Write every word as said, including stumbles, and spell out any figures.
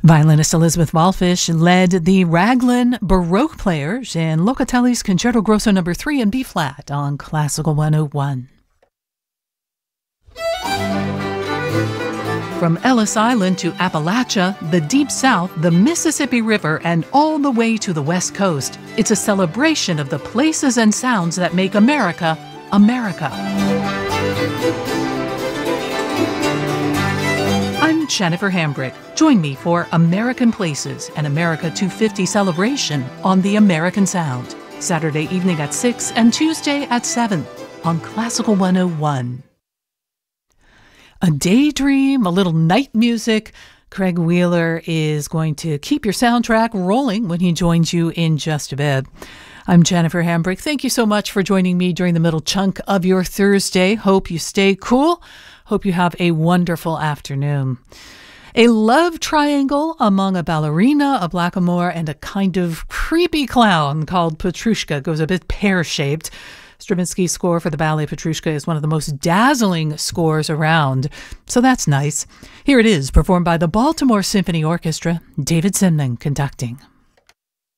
Violinist Elizabeth Wallfisch led the Raglan Baroque Players in Locatelli's Concerto Grosso number three in B-flat on Classical one oh one. From Ellis Island to Appalachia, the Deep South, the Mississippi River, and all the way to the West Coast, it's a celebration of the places and sounds that make America, America. I'm Jennifer Hambrick. Join me for American Places, an America two fifty celebration on the American Sound, Saturday evening at six and Tuesday at seven on Classical one oh one. A daydream, a little night music. Craig Wheeler is going to keep your soundtrack rolling when he joins you in just a bit. I'm Jennifer Hambrick. Thank you so much for joining me during the middle chunk of your Thursday. Hope you stay cool. Hope you have a wonderful afternoon. A love triangle among a ballerina, a blackamoor, and a kind of creepy clown called Petrushka goes a bit pear-shaped. Stravinsky's score for the ballet Petrushka is one of the most dazzling scores around, so that's nice. Here it is, performed by the Baltimore Symphony Orchestra, David Zinman conducting.